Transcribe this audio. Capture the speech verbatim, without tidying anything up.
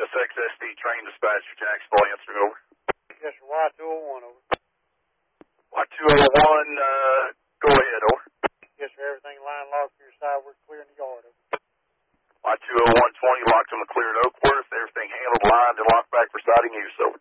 S X S D train dispatcher, Jacksonville, answering over. Yes, sir. Y two oh one, over. Y two oh one, uh, go ahead, over. Yes, sir. Everything line locked to your side. We're clearing the yard, over. Y two oh one twenty locked on the cleared Oakworth. Everything handled, lined, and locked back for sighting use, over.